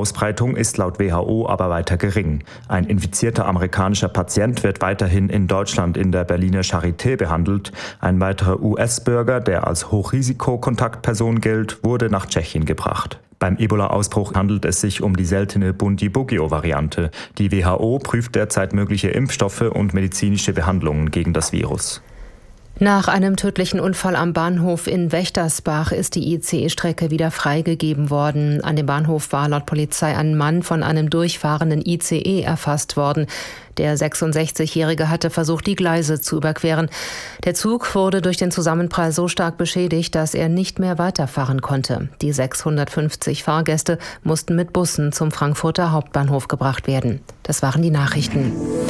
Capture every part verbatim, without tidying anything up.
Ausbreitung ist laut W H O aber weiter gering. Ein infizierter amerikanischer Patient wird weiterhin in Deutschland in der Berliner Charité behandelt. Ein weiterer U S-Bürger, der als Hochrisikokontaktperson gilt, wurde nach Tschechien gebracht. Beim Ebola-Ausbruch handelt es sich um die seltene Bundibugyo-Variante. Die W H O prüft derzeit mögliche Impfstoffe und medizinische Behandlungen gegen das Virus. Nach einem tödlichen Unfall am Bahnhof in Wächtersbach ist die I C E-Strecke wieder freigegeben worden. An dem Bahnhof war laut Polizei ein Mann von einem durchfahrenden I C E erfasst worden. Der sechsundsechzigjährige hatte versucht, die Gleise zu überqueren. Der Zug wurde durch den Zusammenprall so stark beschädigt, dass er nicht mehr weiterfahren konnte. Die sechshundertfünfzig Fahrgäste mussten mit Bussen zum Frankfurter Hauptbahnhof gebracht werden. Das waren die Nachrichten.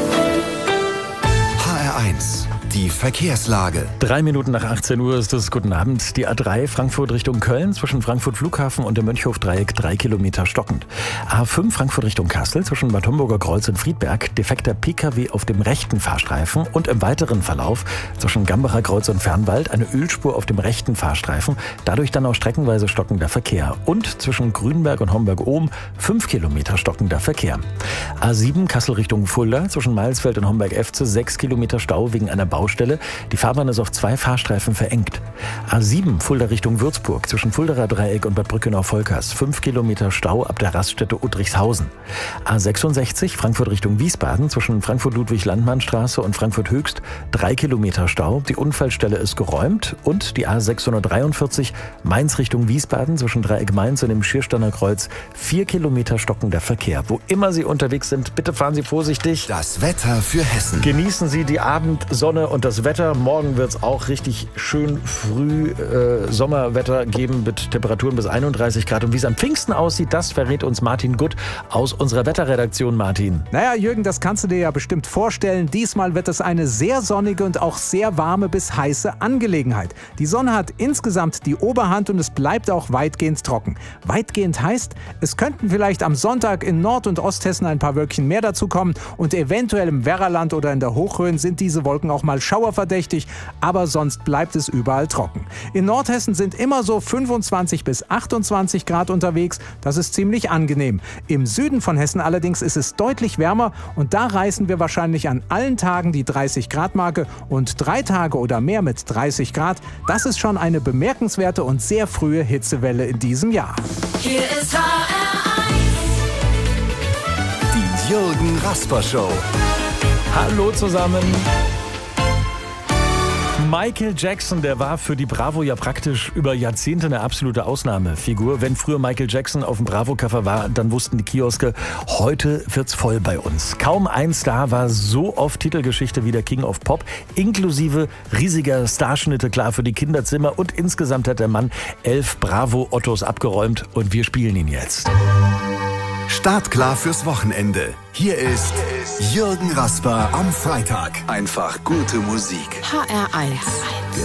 H R eins. Die Verkehrslage. Drei Minuten nach achtzehn Uhr ist es. Guten Abend. Die A drei Frankfurt Richtung Köln zwischen Frankfurt Flughafen und dem Mönchhof-Dreieck drei Kilometer stockend. A fünf Frankfurt Richtung Kassel zwischen Bad Homburger Kreuz und Friedberg defekter P K W auf dem rechten Fahrstreifen und im weiteren Verlauf zwischen Gambacher Kreuz und Fernwald eine Ölspur auf dem rechten Fahrstreifen, dadurch dann auch streckenweise stockender Verkehr. Und zwischen Grünberg und Homberg-Ohm fünf Kilometer stockender Verkehr. A sieben Kassel Richtung Fulda zwischen Mailsfeld und Homberg-Efze sechs Kilometer Stau wegen einer Baustelle. Die Fahrbahn ist auf zwei Fahrstreifen verengt. A sieben Fulda Richtung Würzburg zwischen Fuldaer Dreieck und Bad Brückenau-Volkers fünf Kilometer Stau ab der Raststätte Uttrichshausen. A sechsundsechzig Frankfurt Richtung Wiesbaden zwischen Frankfurt-Ludwig-Landmann-Straße und Frankfurt-Höchst drei Kilometer Stau. Die Unfallstelle ist geräumt. Und die A sechshundertdreiundvierzig Mainz Richtung Wiesbaden zwischen Dreieck Mainz und dem Schiersteiner Kreuz vier Kilometer stockender Verkehr. Wo immer Sie unterwegs sind, bitte fahren Sie vorsichtig. Das Wetter für Hessen. Genießen Sie die Abendsonne und das Wetter. Morgen wird es auch richtig schön früh äh, Sommerwetter geben mit Temperaturen bis einunddreißig Grad. Und wie es am Pfingsten aussieht, das verrät uns Martin Gutt aus unserer Wetterredaktion. Martin. Naja, Jürgen, das kannst du dir ja bestimmt vorstellen. Diesmal wird es eine sehr sonnige und auch sehr warme bis heiße Angelegenheit. Die Sonne hat insgesamt die Oberhand und es bleibt auch weitgehend trocken. Weitgehend heißt, es könnten vielleicht am Sonntag in Nord- und Osthessen ein paar Wölkchen mehr dazukommen und eventuell im Werraland oder in der Hochrhön sind diese Wolken auch mal schauerverdächtig, aber sonst bleibt es überall trocken. In Nordhessen sind immer so fünfundzwanzig bis achtundzwanzig Grad unterwegs, das ist ziemlich angenehm. Im Süden von Hessen allerdings ist es deutlich wärmer und da reißen wir wahrscheinlich an allen Tagen die dreißig Grad Marke und drei Tage oder mehr mit dreißig Grad, das ist schon eine bemerkenswerte und sehr frühe Hitzewelle in diesem Jahr. Hier ist H R eins. Die Jürgen Rasper Show. Hallo zusammen. Michael Jackson, der war für die Bravo ja praktisch über Jahrzehnte eine absolute Ausnahmefigur. Wenn früher Michael Jackson auf dem Bravo-Cover war, dann wussten die Kioske, heute wird's voll bei uns. Kaum ein Star war so oft Titelgeschichte wie der King of Pop, inklusive riesiger Starschnitte, klar für die Kinderzimmer. Und insgesamt hat der Mann elf Bravo-Ottos abgeräumt und wir spielen ihn jetzt. Startklar fürs Wochenende. Hier ist Jürgen Rasper am Freitag. Einfach gute Musik. H R eins.